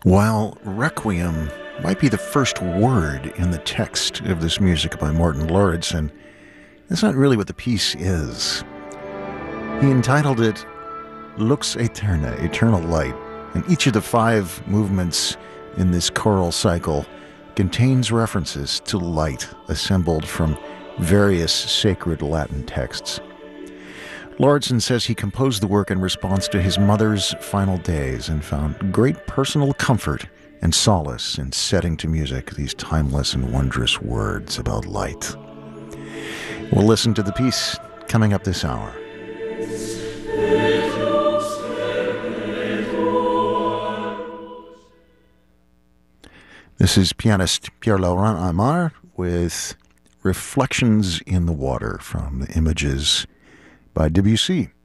While Requiem might be the first word in the text of this music by Morten Lauridsen, that's not really what the piece is. He entitled it Lux Aeterna, Eternal Light, and each of the 5 movements in this choral cycle contains references to light assembled from various sacred Latin texts. Lauridsen says he composed the work in response to his mother's final days and found great personal comfort and solace in setting to music these timeless and wondrous words about light. We'll listen to the piece coming up this hour. This is pianist Pierre-Laurent Aimard with Reflections in the Water from the Images by Debussy.